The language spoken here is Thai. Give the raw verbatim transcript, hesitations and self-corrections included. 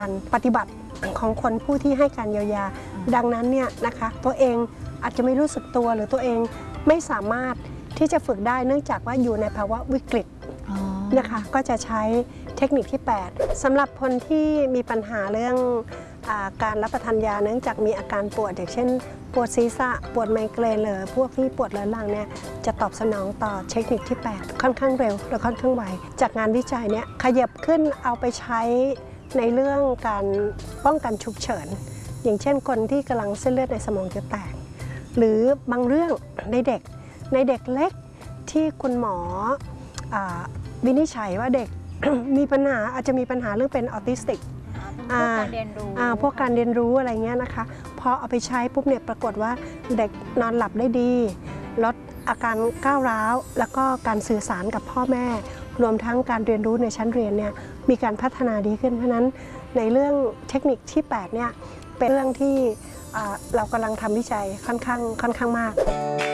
การปฏิบัติของคนผู้ที่ให้การเยียวยาดังนั้นเนี่ยนะคะตัวเองอาจจะไม่รู้สึกตัวหรือตัวเองไม่สามารถที่จะฝึกได้เนื่องจากว่าอยู่ในภาวะวิกฤตนะคะก็จะใช้เทคนิคที่แปดสำหรับคนที่มีปัญหาเรื่องอาการรับประทานยาเนื่องจากมีอาการปวดอย่างเช่นปวดศีรษะปวดไมเกรนหรือพวกที่ปวดเรื้อรังเนี่ยจะตอบสนองต่อเทคนิคที่แปดค่อนข้างเร็วและค่อนข้างไวจากงานวิจัยเนี่ยขยับขึ้นเอาไปใช้ในเรื่องการป้องกันฉุกเฉินอย่างเช่นคนที่กำลังเส้นเลือดในสมองจะแตกหรือบางเรื่องในเด็กในเด็กเล็กที่คุณหมอวินิจฉัยว่าเด็ก มีปัญหาอาจจะมีปัญหาเรื่องเป็นออทิสติกพวกการเรียนรู้พวกการเรียนรู้อะไรเงี้ยนะคะพอเอาไปใช้ปุ๊บเนี่ยปรากฏว่าเด็กนอนหลับได้ดีลดอาการก้าวร้าวแล้วก็การสื่อสารกับพ่อแม่รวมทั้งการเรียนรู้ในชั้นเรียนเนี่ยมีการพัฒนาดีขึ้นเพราะนั้นในเรื่องเทคนิคที่แปดเนี่ยเป็นเรื่องที่เรากำลังทำวิจัยค่อนข้างค่อนข้างมาก